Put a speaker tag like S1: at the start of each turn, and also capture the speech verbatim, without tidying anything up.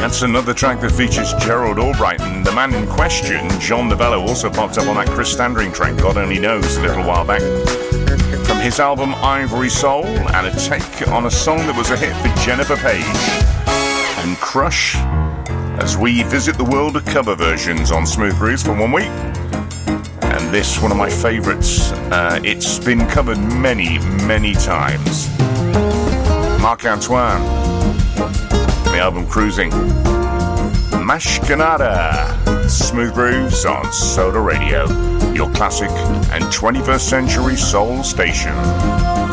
S1: That's another track that features Gerald Albright, and the man in question, John Novello, also popped up on that Chris Standring track, God Only Knows, a little while back. From his album Ivory Soul, and a take on a song that was a hit for Jennifer Page and Crush, as we visit the world of cover versions on Smooth Grooves for one week. And this, one of my favourites, uh, it's been covered many, many times. Marc Antoine, the album Cruising. Mashkanada, Smooth Grooves on Soda Radio, your classic and twenty-first century soul station.